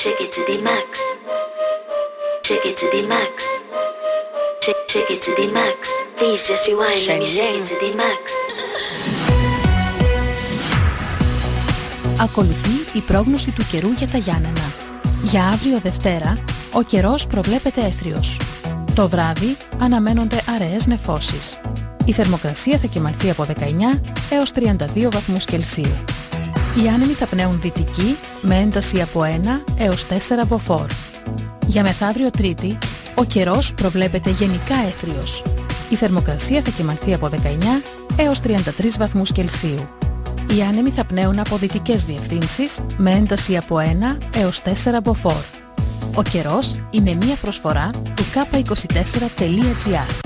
Take it to the max. Take it to the max. Take it to the max. Please just rewind. Let me take it to the max. Ακολουθεί η πρόγνωση του καιρού για τα Γιάννενα. Για αύριο Δευτέρα, ο καιρός προβλέπεται έθριος. Το βράδυ αναμένονται αραιές νεφώσεις. Η θερμοκρασία θα κυμανθεί από 19 έως 32 βαθμούς Κελσίου. Οι άνεμοι θα πνέουν δυτική με ένταση από 1 έως 4 μποφόρ. Για μεθαύριο Τρίτη, ο καιρός προβλέπεται γενικά έθριος. Η θερμοκρασία θα κυμανθεί από 19 έως 33 βαθμούς Κελσίου. Οι άνεμοι θα πνέουν από δυτικές διευθύνσεις με ένταση από 1 έως 4 μποφόρ. Ο καιρός είναι μία προσφορά του k24.gr.